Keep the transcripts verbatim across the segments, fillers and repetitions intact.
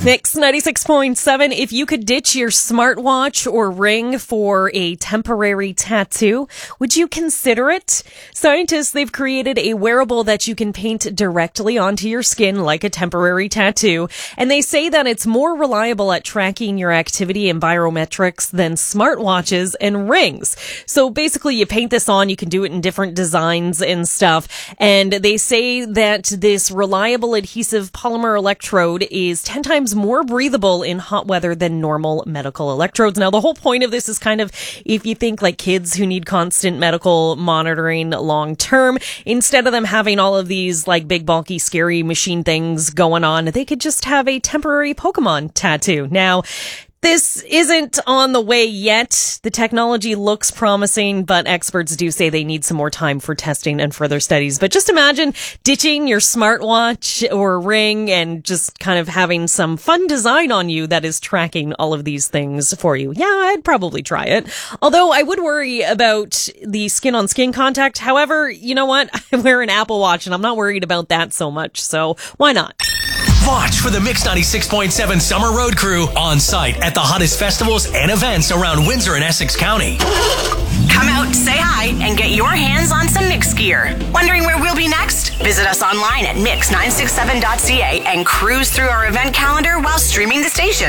Mix ninety-six point seven. If you could ditch your smartwatch or ring for a temporary tattoo, would you consider it? Scientists, they've created a wearable that you can paint directly onto your skin like a temporary tattoo. And they say that it's more reliable at tracking your activity and biometrics than smartwatches and rings. So basically you paint this on, you can do it in different designs and stuff. And they say that this reliable adhesive polymer electrode is ten times more breathable in hot weather than normal medical electrodes. Now, the whole point of this is kind of, if you think like kids who need constant medical monitoring long term, instead of them having all of these like big, bulky, scary machine things going on, they could just have a temporary Pokemon tattoo. Now, this isn't on the way yet. The technology looks promising, but experts do say they need some more time for testing and further studies. But just imagine ditching your smartwatch or ring and just kind of having some fun design on you that is tracking all of these things for you. Yeah, I'd probably try it. Although I would worry about the skin-on-skin contact. However, you know what? I wear an Apple Watch and I'm not worried about that so much. So why not? Watch for the Mix ninety-six point seven Summer Road Crew on site at the hottest festivals and events around Windsor and Essex County. Come out, say hi, and get your hands on some Mix gear. Wondering where we'll be next? Visit us online at mix nine six seven dot c a and cruise through our event calendar while streaming the station.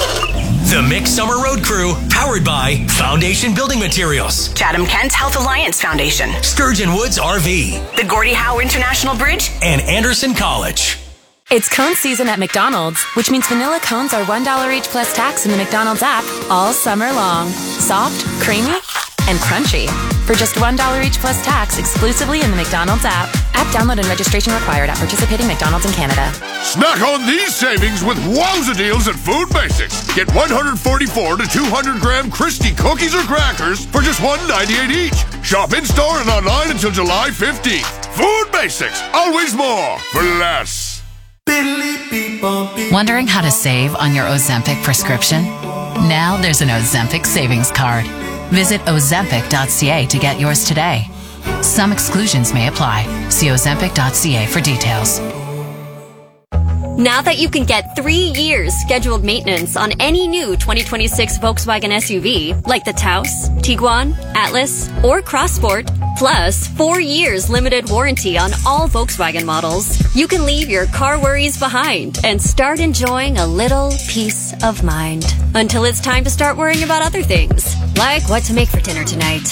The Mix Summer Road Crew, powered by Foundation Building Materials, Chatham-Kent Health Alliance Foundation, Sturgeon Woods R V, the Gordie Howe International Bridge, and Anderson College. It's cone season at McDonald's, which means vanilla cones are one dollar each plus tax in the McDonald's app all summer long. Soft, creamy, and crunchy. For just one dollar each plus tax exclusively in the McDonald's app. App download and registration required at participating McDonald's in Canada. Snack on these savings with wowza deals at Food Basics. Get one hundred forty-four to two hundred gram Christie cookies or crackers for just one ninety-eight each. Shop in-store and online until July fifteenth. Food Basics. Always more for less. Wondering how to save on your Ozempic prescription? Now there's an Ozempic savings card. Visit ozempic dot c a to get yours today. Some exclusions may apply. See ozempic dot c a for details. Now that you can get three years scheduled maintenance on any new twenty twenty-six Volkswagen S U V, like the Taos, Tiguan, Atlas, or Crossport, plus four years limited warranty on all Volkswagen models, you can leave your car worries behind and start enjoying a little peace of mind. Until it's time to start worrying about other things, like what to make for dinner tonight.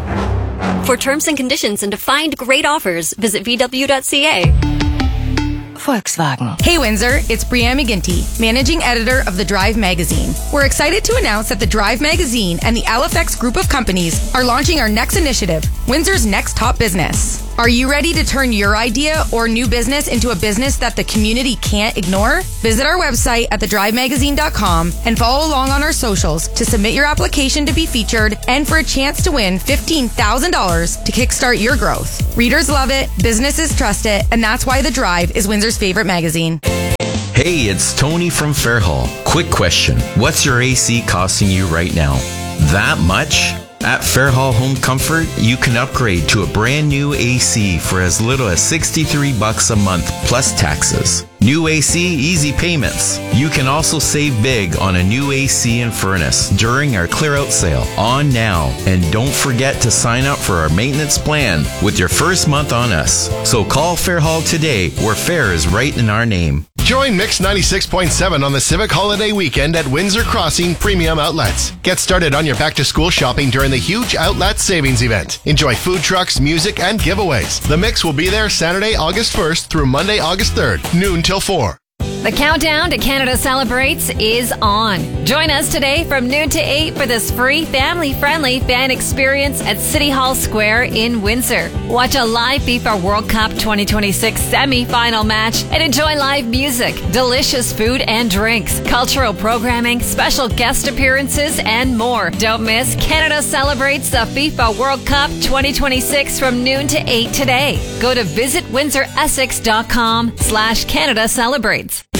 For terms and conditions and to find great offers, visit v w dot c a. Volkswagen. Hey Windsor, it's Brianne McGinty, managing editor of The Drive magazine. We're excited to announce that The Drive magazine and the L F X group of companies are launching our next initiative, Windsor's Next Top Business. Are you ready to turn your idea or new business into a business that the community can't ignore? Visit our website at the drive magazine dot com and follow along on our socials to submit your application to be featured and for a chance to win fifteen thousand dollars to kickstart your growth. Readers love it, businesses trust it, and that's why The Drive is Windsor's favorite magazine. Hey, it's Tony from Fairhall. Quick question. What's your A C costing you right now? That much? At Fairhall Home Comfort, you can upgrade to a brand new A C for as little as sixty-three bucks a month plus taxes. New A C, easy payments. You can also save big on a new A C and furnace during our clear out sale on now. And don't forget to sign up for our maintenance plan with your first month on us. So call Fairhall today, where fair is right in our name. Join Mix ninety-six point seven on the Civic Holiday Weekend at Windsor Crossing Premium Outlets. Get started on your back-to-school shopping during the huge Outlet Savings event. Enjoy food trucks, music, and giveaways. The Mix will be there Saturday, August first through Monday, August third, noon till four. The countdown to Canada Celebrates is on. Join us today from noon to eight for this free family-friendly fan experience at City Hall Square in Windsor. Watch a live FIFA World Cup twenty twenty-six semi-final match and enjoy live music, delicious food and drinks, cultural programming, special guest appearances, and more. Don't miss Canada Celebrates the FIFA World Cup twenty twenty-six from noon to eight today. Go to visit windsor essex dot com slash Canada Celebrates.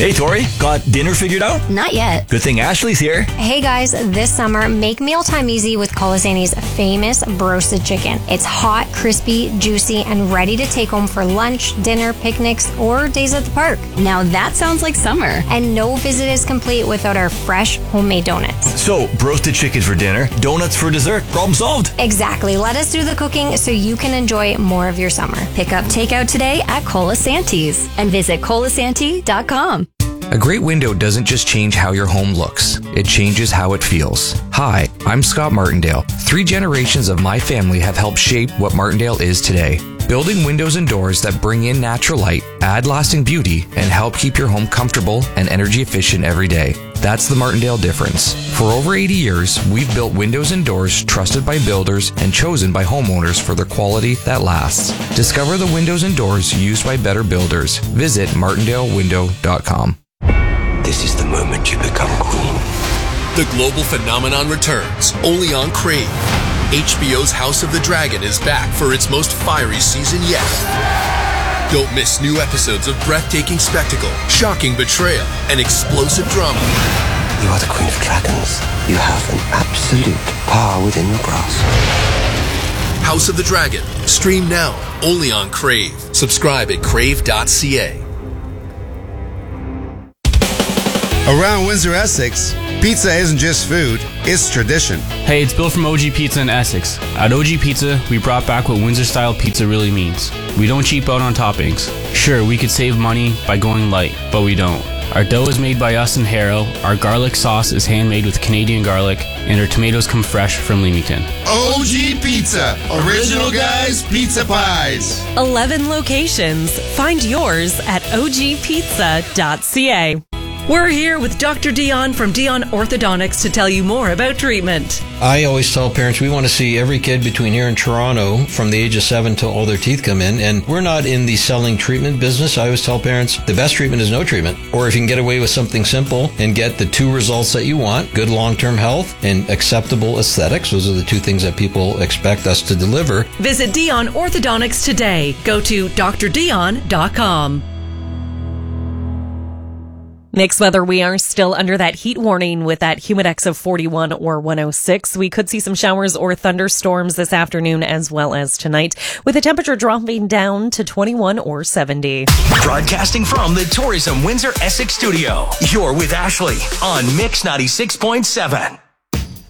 Hey, Tori, got dinner figured out? Not yet. Good thing Ashley's here. Hey guys, this summer, make mealtime easy with Colasanti's famous roasted chicken. It's hot, crispy, juicy, and ready to take home for lunch, dinner, picnics, or days at the park. Now that sounds like summer. And no visit is complete without our fresh homemade donuts. So, roasted chicken for dinner, donuts for dessert. Problem solved. Exactly. Let us do the cooking so you can enjoy more of your summer. Pick up takeout today at Colasanti's and visit colasanti dot com. A great window doesn't just change how your home looks, it changes how it feels. Hi, I'm Scott Martindale. Three generations of my family have helped shape what Martindale is today. Building windows and doors that bring in natural light, add lasting beauty, and help keep your home comfortable and energy efficient every day. That's the Martindale difference. For over eighty years, we've built windows and doors trusted by builders and chosen by homeowners for their quality that lasts. Discover the windows and doors used by better builders. Visit martindale window dot com. This is the moment you become queen. The global phenomenon returns, only on Crave. H B O's House of the Dragon is back for its most fiery season yet. Don't miss new episodes of breathtaking spectacle, shocking betrayal, and explosive drama. You are the Queen of Dragons. You have an absolute power within your grasp. House of the Dragon. Stream now, only on Crave. Subscribe at crave dot c a. Around Windsor, Essex, pizza isn't just food, it's tradition. Hey, it's Bill from O G Pizza in Essex. At O G Pizza, we brought back what Windsor-style pizza really means. We don't cheap out on toppings. Sure, we could save money by going light, but we don't. Our dough is made by us in Harrow, our garlic sauce is handmade with Canadian garlic, and our tomatoes come fresh from Leamington. O G Pizza, original guys, pizza pies. eleven locations. Find yours at o g pizza dot c a. We're here with Doctor Dion from Dion Orthodontics to tell you more about treatment. I always tell parents we want to see every kid between here and Toronto from the age of seven till all their teeth come in, and we're not in the selling treatment business. I always tell parents the best treatment is no treatment, or if you can get away with something simple and get the two results that you want, good long-term health and acceptable aesthetics. Those are the two things that people expect us to deliver. Visit Dion Orthodontics today. Go to d r dion dot com. Mixed weather, we are still under that heat warning with that humidex of forty-one or one oh six. We could see some showers or thunderstorms this afternoon as well as tonight, with the temperature dropping down to twenty-one or seventy. Broadcasting from the Tourism Windsor Essex studio, you're with Ashley on Mix ninety-six point seven.